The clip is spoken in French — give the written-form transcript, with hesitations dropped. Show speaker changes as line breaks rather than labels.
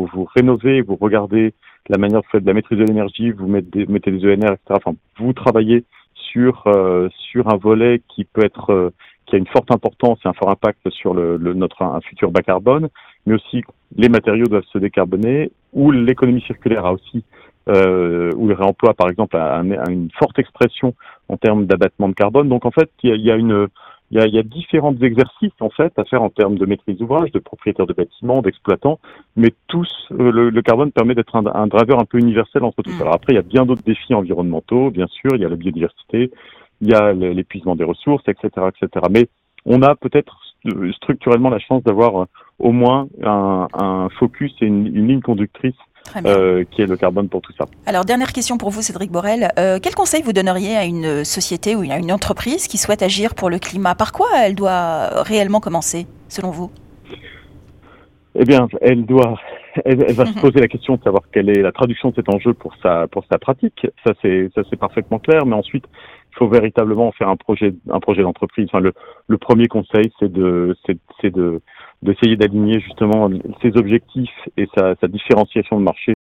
vous rénovez, vous regardez la manière dont vous faites de la maîtrise de l'énergie, vous mettez des ENR, etc. Enfin, vous travaillez sur un volet qui a une forte importance et un fort impact sur un futur bas carbone, mais aussi les matériaux doivent se décarboner, ou l'économie circulaire a aussi, ou le réemploi par exemple a une forte expression en termes d'abattement de carbone. Donc en fait, il y a différents exercices en fait à faire en termes de maîtrise d'ouvrage, de propriétaires de bâtiments, d'exploitants, mais tous le carbone permet d'être un driver un peu universel entre tous. Alors après, il y a bien d'autres défis environnementaux, bien sûr, il y a la biodiversité, il y a l'épuisement des ressources, etc., etc. Mais on a peut-être structurellement la chance d'avoir au moins un focus et une ligne conductrice qui est le carbone pour tout ça.
Alors, dernière question pour vous, Cédric Borel. Quel conseil vous donneriez à une société ou à une entreprise qui souhaite agir pour le climat ? Par quoi elle doit réellement commencer, selon vous ?
Eh bien, elle va se poser la question de savoir quelle est la traduction de cet enjeu pour sa pratique. Ça c'est parfaitement clair. Mais ensuite, il faut véritablement faire un projet d'entreprise. Enfin, le premier conseil, c'est d'essayer d'aligner justement ses objectifs et sa différenciation de marché